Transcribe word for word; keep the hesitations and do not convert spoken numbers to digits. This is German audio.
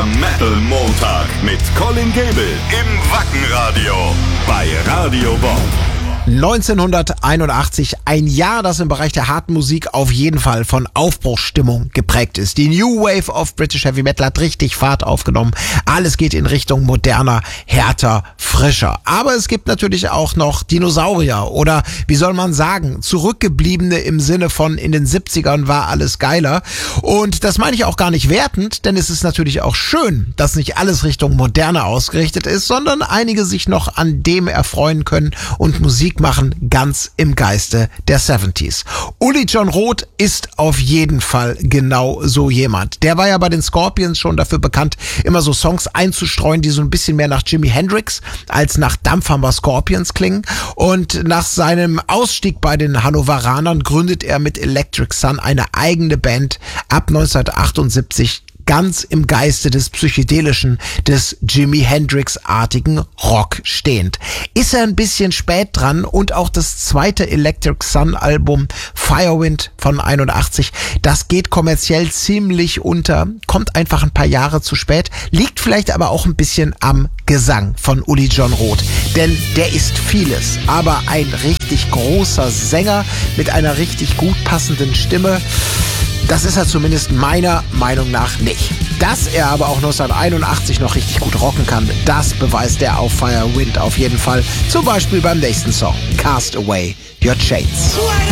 Der Metal Montag mit Colin Gable im Wackenradio bei Radio Bob. neunzehnhunderteinundachtzig, ein Jahr, das im Bereich der harten Musik auf jeden Fall von Aufbruchsstimmung geprägt ist. Die New Wave of British Heavy Metal hat richtig Fahrt aufgenommen. Alles geht in Richtung moderner, härter, frischer. Aber es gibt natürlich auch noch Dinosaurier oder, wie soll man sagen, Zurückgebliebene im Sinne von in den siebzigern war alles geiler. Und das meine ich auch gar nicht wertend, denn es ist natürlich auch schön, dass nicht alles Richtung Moderne ausgerichtet ist, sondern einige sich noch an dem erfreuen können und Musik machen, ganz im Geiste der siebziger. Uli Jon Roth ist auf jeden Fall genau so jemand. Der war ja bei den Scorpions schon dafür bekannt, immer so Songs einzustreuen, die so ein bisschen mehr nach Jimi Hendrix als nach Dampfhammer Scorpions klingen. Und nach seinem Ausstieg bei den Hannoveranern gründet er mit Electric Sun eine eigene Band ab neunzehnhundertachtundsiebzig, ganz im Geiste des Psychedelischen, des Jimi Hendrix-artigen Rock stehend. Ist er ein bisschen spät dran und auch das zweite Electric Sun Album Firewind von einundachtzig, das geht kommerziell ziemlich unter, kommt einfach ein paar Jahre zu spät, liegt vielleicht aber auch ein bisschen am Gesang von Uli Jon Roth, denn der ist vieles, aber ein richtig großer Sänger mit einer richtig gut passenden Stimme. Das ist er zumindest meiner Meinung nach nicht. Dass er aber auch neunzehnhunderteinundachtzig noch richtig gut rocken kann, das beweist er auf Firewind auf jeden Fall. Zum Beispiel beim nächsten Song, Cast Away Your Chains.